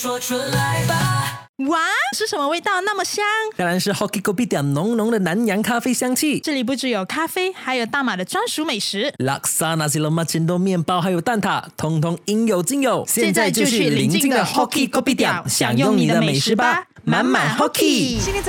说出来吧。 哇，是什么味道那么香？ 当然是 Hoki Kopitiam 浓浓的南洋咖啡香气。 这里不只有咖啡，还有大马的专属美食， Laksa Nasi Lemak Cendol 面包还有蛋挞，通通应有尽有。 现在就去邻近的 Hoki Kopitiam 享用你的美食吧，满满 Hoki。 现在